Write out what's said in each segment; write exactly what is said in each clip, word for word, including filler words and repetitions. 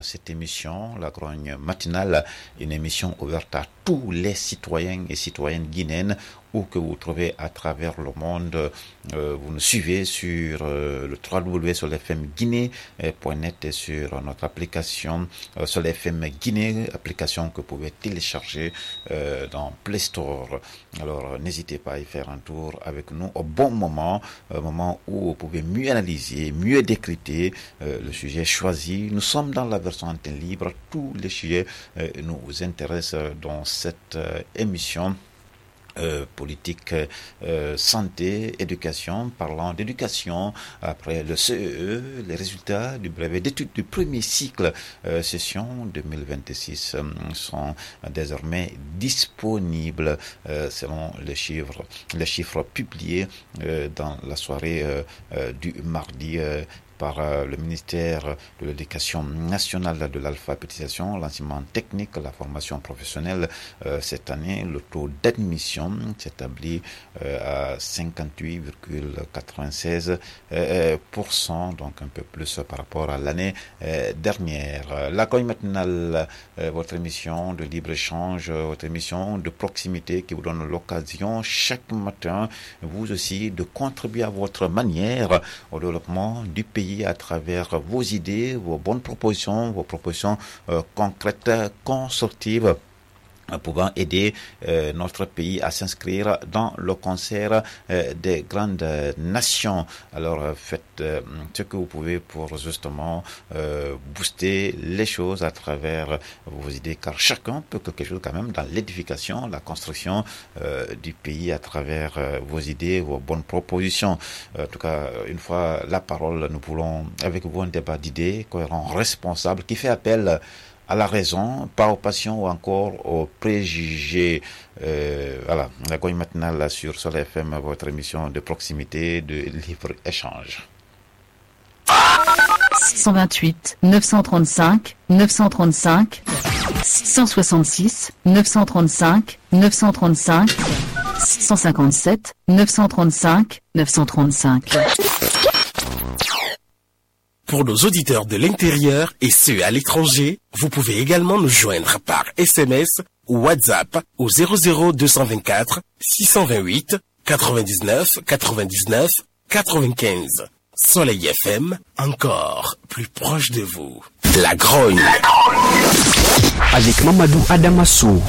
cette émission, La Grogne Matinale, une émission ouverte à tous les citoyens et citoyennes guinéennes, où que vous trouvez à travers le monde. Euh, vous nous suivez sur euh, le w w w point soleil f m guinée point net et sur notre application euh, Soleil F M Guinée, application que vous pouvez télécharger euh, dans Play Store. Alors n'hésitez pas à y faire un tour avec nous au bon moment, au moment où vous pouvez mieux analyser, mieux décrypter euh, le sujet choisi. Nous sommes dans la version antenne libre, tous les sujets euh, nous intéressent dans cette euh, émission. Euh, politique, euh, santé, éducation, parlant d'éducation, après le C E E, les résultats du brevet d'études du premier cycle, euh, session deux mille vingt-six euh, sont désormais disponibles euh, selon les chiffres, les chiffres publiés euh, dans la soirée euh, euh, du mardi euh, par euh, le ministère de l'Éducation nationale, de l'alphabétisation, l'enseignement technique, la formation professionnelle. Euh, cette année, le taux d'admission s'établit euh, à cinquante-huit virgule quatre-vingt-seize pour cent, donc un peu plus par rapport à l'année euh, dernière. La Grogne Matinale, euh, votre émission de libre-échange, votre émission de proximité qui vous donne l'occasion chaque matin, vous aussi, de contribuer à votre manière au développement du pays à travers vos idées, vos bonnes propositions, vos propositions euh, concrètes, constructives, pouvant aider euh, notre pays à s'inscrire dans le concert euh, des grandes euh, nations. Alors euh, faites euh, ce que vous pouvez pour justement euh, booster les choses à travers vos idées, car chacun peut quelque chose quand même dans l'édification, la construction euh, du pays à travers euh, vos idées, vos bonnes propositions. En tout cas, une fois la parole, nous voulons avec vous un débat d'idées cohérent, responsable, qui fait appel à la raison, pas aux passions ou encore aux préjugés. Euh, voilà, la Grogne Matinale sur Soleil F M, votre émission de proximité, de libre-échange. six cent vingt-huit, neuf cent trente-cinq, neuf cent trente-cinq, six cent soixante-six, neuf cent trente-cinq, neuf cent trente-cinq, six cent cinquante-sept, neuf cent trente-cinq, neuf cent trente-cinq. Pour nos auditeurs de l'intérieur et ceux à l'étranger, vous pouvez également nous joindre par S M S ou WhatsApp au zéro zéro deux cent vingt-quatre, six cent vingt-huit, quatre-vingt-dix-neuf, quatre-vingt-dix-neuf, quatre-vingt-quinze. Soleil F M, encore plus proche de vous. La Grogne. Avec Mamadou Adamassou.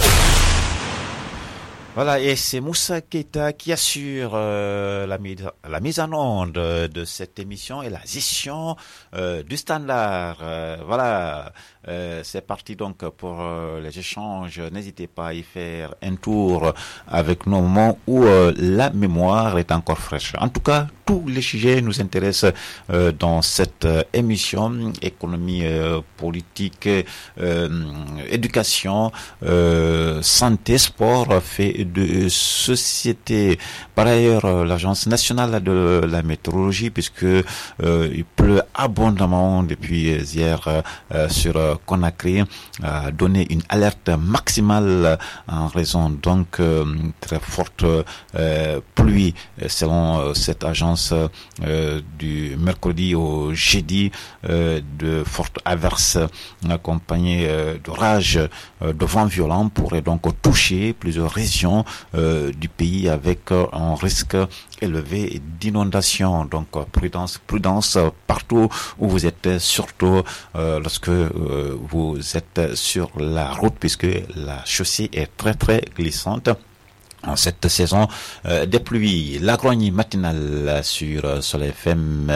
Voilà, et c'est Moussa Keita qui assure euh, la, mise, la mise en onde de cette émission et la gestion euh, du standard. Euh, voilà, euh, c'est parti donc pour euh, les échanges. N'hésitez pas à y faire un tour avec nous au moment où euh, la mémoire est encore fraîche. En tout cas, tous les sujets nous intéressent euh, dans cette euh, émission. Économie, euh, politique, euh, éducation, euh, santé, sport, fait de société. Par ailleurs, l'Agence nationale de la météorologie, puisque euh, il pleut abondamment depuis hier euh, sur Conakry, a donné une alerte maximale en raison donc euh, très forte euh, pluie selon euh, cette agence euh, du mercredi au jeudi, euh, de fortes averses accompagnées euh, d'orages, euh, de vents violents pourraient donc toucher plusieurs régions Euh, du pays avec euh, un risque élevé d'inondation. Donc euh, prudence, prudence euh, partout où vous êtes, surtout euh, lorsque euh, vous êtes sur la route, puisque la chaussée est très très glissante en cette saison euh, des pluies. La Grogne Matinale sur euh, Soleil F M,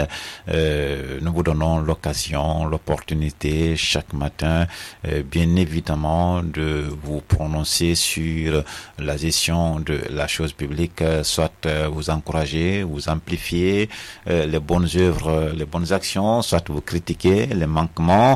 euh, nous vous donnons l'occasion, l'opportunité chaque matin, euh, bien évidemment, de vous prononcer sur la gestion de la chose publique, euh, soit euh, vous encourager, vous amplifier euh, les bonnes œuvres, les bonnes actions, soit vous critiquer les manquements,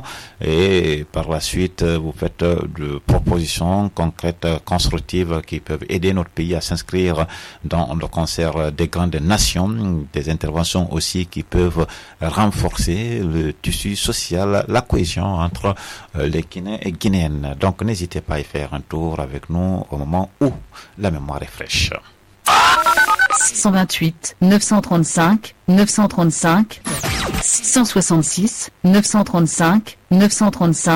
et par la suite euh, vous faites euh, de propositions concrètes, constructives qui peuvent aider notre pays à s'inscrire dans le concert des grandes nations, des interventions aussi qui peuvent renforcer le tissu social, la cohésion entre les Guinéens et Guinéennes. Donc n'hésitez pas à y faire un tour avec nous au moment où la mémoire est fraîche. six cent vingt-huit, neuf cent trente-cinq, neuf cent trente-cinq, six cent soixante-six, neuf cent trente-cinq, neuf cent trente-cinq.